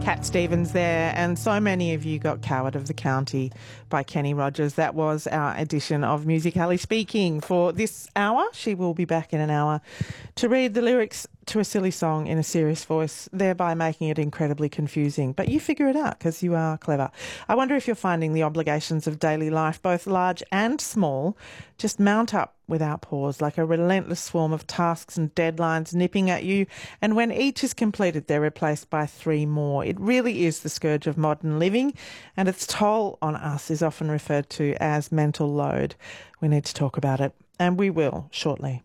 Cat Stevens there, and so many of you got Coward of the County by Kenny Rogers. That was our edition of Music.ly Speaking for this hour. She will be back in an hour to read the lyrics to a silly song in a serious voice, thereby making it incredibly confusing. But you figure it out because you are clever. I wonder if you're finding the obligations of daily life, both large and small, just mount up without pause, like a relentless swarm of tasks and deadlines nipping at you, and when each is completed, they're replaced by three more. It really is the scourge of modern living, and its toll on us is often referred to as mental load. We need to talk about it, and we will shortly.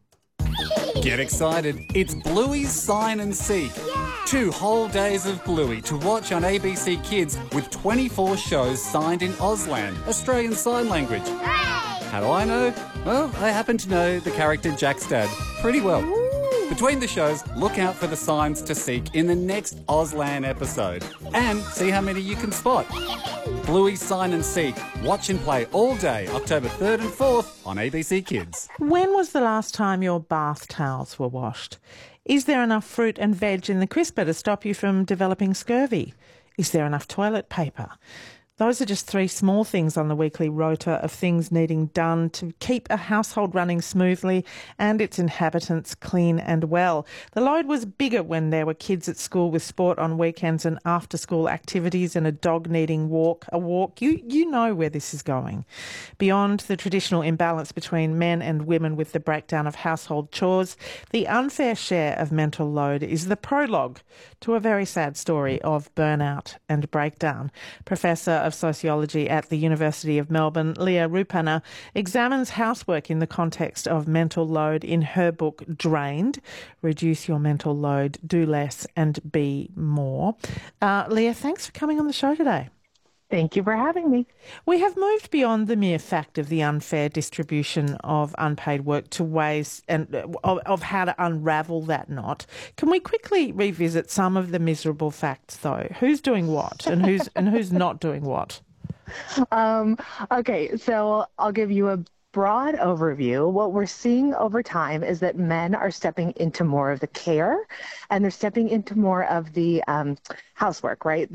Get excited. It's Bluey's Sign and Seek. Yeah. 2 whole days of Bluey to watch on ABC Kids with 24 shows signed in Auslan, Australian Sign Language. Hooray! How do I know? Well, I happen to know the character Jack's dad pretty well. Ooh. Between the shows, look out for the signs to seek in the next Auslan episode and see how many you can spot. Bluey's Sign and Seek. Watch and play all day, October 3rd and 4th on ABC Kids. When was the last time your bath towels were washed? Is there enough fruit and veg in the crisper to stop you from developing scurvy? Is there enough toilet paper? Those are just 3 small things on the weekly rota of things needing done to keep a household running smoothly and its inhabitants clean and well. The load was bigger when there were kids at school with sport on weekends and after-school activities and a dog needing a walk. You know where this is going. Beyond the traditional imbalance between men and women with the breakdown of household chores, the unfair share of mental load is the prologue to a very sad story of burnout and breakdown. Professor of Sociology at the University of Melbourne, Leah Rupanna, examines housework in the context of mental load in her book Drained, Reduce Your Mental Load, Do Less and Be More. Leah, thanks for coming on the show today. Thank you for having me. We have moved beyond the mere fact of the unfair distribution of unpaid work to ways and of how to unravel that knot. Can we quickly revisit some of the miserable facts, though? Who's doing what and who's not doing what? Okay, so I'll give you a broad overview. What we're seeing over time is that men are stepping into more of the care and they're stepping into more of the housework, right?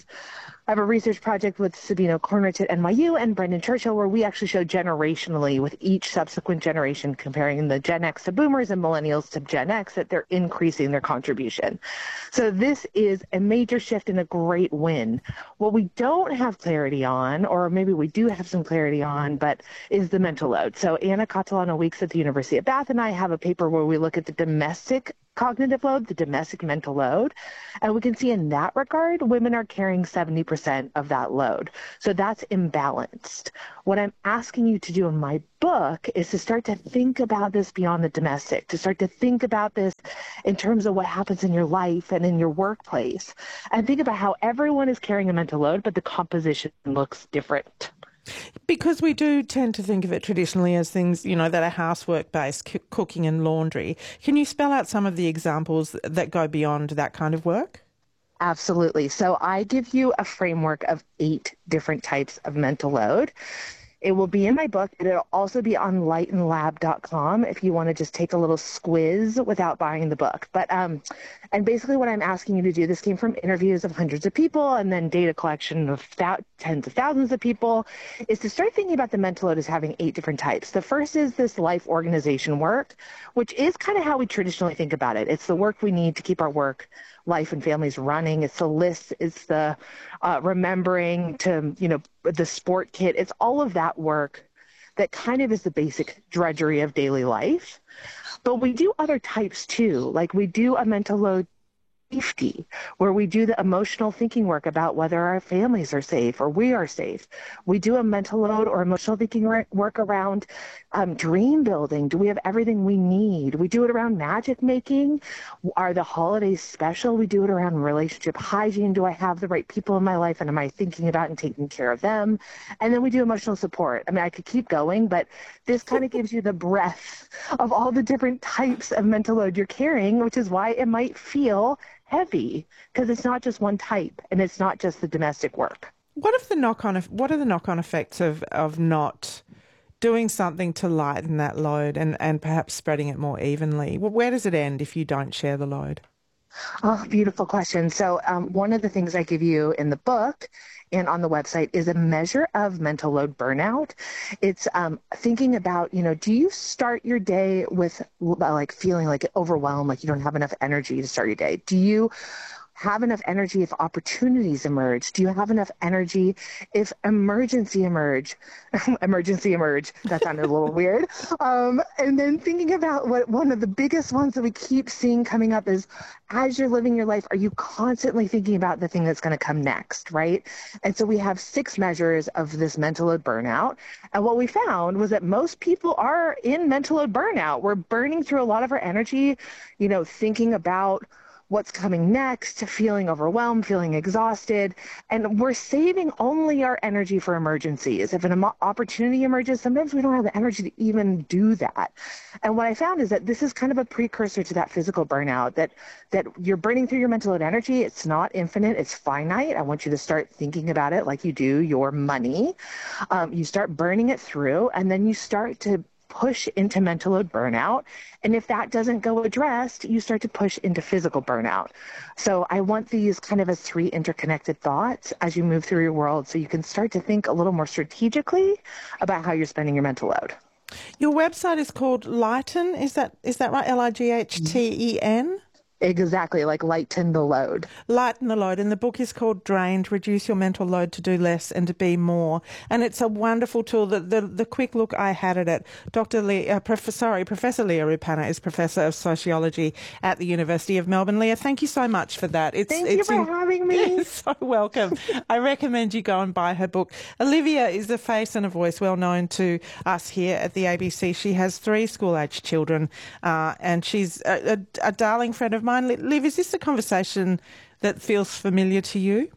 I have a research project with Sabino Cornrich at NYU and Brendan Churchill where we actually show generationally with each subsequent generation comparing the Gen X to Boomers and Millennials to Gen X that they're increasing their contribution. So this is a major shift and a great win. What we don't have clarity on, or maybe we do have some clarity on, but is the mental load. So Anna Catalano-Weeks at the University of Bath and I have a paper where we look at the domestic cognitive load, the domestic mental load, and we can see in that regard, women are carrying 70% of that load. So that's imbalanced. What I'm asking you to do in my book is to start to think about this beyond the domestic, to start to think about this in terms of what happens in your life and in your workplace, and think about how everyone is carrying a mental load, but the composition looks different. Because we do tend to think of it traditionally as things, that are housework-based, cooking and laundry. Can you spell out some of the examples that go beyond that kind of work? Absolutely. So I give you a framework of 8 different types of mental load. It will be in my book, and it'll also be on lightenlab.com if you want to just take a little squiz without buying the book. But and basically what I'm asking you to do, this came from interviews of hundreds of people and then data collection of tens of thousands of people, is to start thinking about the mental load as having 8 different types. The first is this life organization work, which is kind of how we traditionally think about it. It's the work we need to keep our work, life, and families running. It's the list. It's the remembering to, the sport kit. It's all of that work that kind of is the basic drudgery of daily life. But we do other types too. Like we do a mental load safety, where we do the emotional thinking work about whether our families are safe or we are safe. We do a mental load or emotional thinking work around dream building. Do we have everything we need? We do it around magic making. Are the holidays special? We do it around relationship hygiene. Do I have the right people in my life, and am I thinking about and taking care of them? And then we do emotional support. I mean, I could keep going, but this kind of gives you the breadth of all the different types of mental load you're carrying, which is why it might feel heavy, because it's not just one type and it's not just the domestic work. What are the knock-on effects of not doing something to lighten that load and perhaps spreading it more evenly? Well, where does it end if you don't share the load? Oh, beautiful question. So, one of the things I give you in the book and on the website is a measure of mental load burnout. It's thinking about, do you start your day with like feeling like overwhelmed, like you don't have enough energy to start your day? Do you have enough energy if opportunities emerge? Do you have enough energy if emergency emerge? Emergency emerge. That sounded a little weird. And then thinking about what one of the biggest ones that we keep seeing coming up is, as you're living your life, are you constantly thinking about the thing that's going to come next, right? And so we have 6 measures of this mental load burnout. And what we found was that most people are in mental load burnout. We're burning through a lot of our energy, thinking about what's coming next, feeling overwhelmed, feeling exhausted, and we're saving only our energy for emergencies. If an opportunity emerges, sometimes we don't have the energy to even do that. And what I found is that this is kind of a precursor to that physical burnout, that you're burning through your mental load energy. It's not infinite, it's finite. I want you to start thinking about it like you do your money. You start burning it through, and then you start to push into mental load burnout. And if that doesn't go addressed, you start to push into physical burnout. So I want these kind of as 3 interconnected thoughts as you move through your world, so you can start to think a little more strategically about how you're spending your mental load. Your website is called Lighten. Is that right? Lighten? Exactly, like lighten the load. Lighten the load. And the book is called Drained, Reduce Your Mental Load to Do Less and to Be More. And it's a wonderful tool. The quick look I had at it, Professor Leah Rupana is Professor of Sociology at the University of Melbourne. Leah, thank you so much for that. Thank you for having me. You're so welcome. I recommend you go and buy her book. Olivia is a face and a voice well known to us here at the ABC. She has 3 school-aged children, and she's a darling friend of mine. Liv, is this a conversation that feels familiar to you?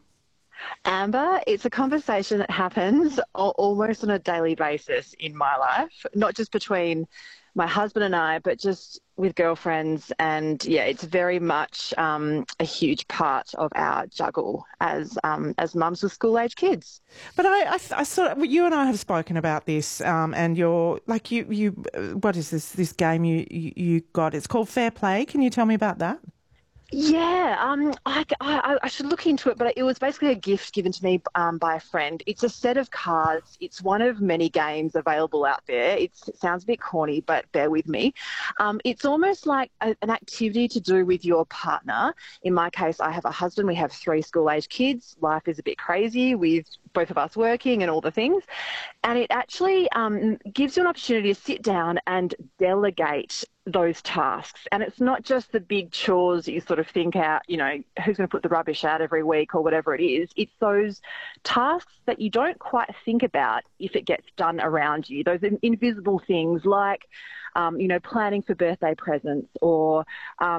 Amber, it's a conversation that happens almost on a daily basis in my life, not just between my husband and I, but just with girlfriends. And yeah, it's very much a huge part of our juggle as mums with school-age kids. But I sort of, you and I have spoken about this, and you're like you. What is this game you got? It's called Fair Play. Can you tell me about that? Yeah, I should look into it, but it was basically a gift given to me by a friend. It's a set of cards. It's one of many games available out there. It sounds a bit corny, but bear with me. It's almost like an activity to do with your partner. In my case, I have a husband. We have 3 school-age kids. Life is a bit crazy with both of us working and all the things. And it actually gives you an opportunity to sit down and delegate those tasks. And it's not just the big chores that you sort of think out, who's going to put the rubbish out every week or whatever it is. It's those tasks that you don't quite think about if it gets done around you, those invisible things like, planning for birthday presents or,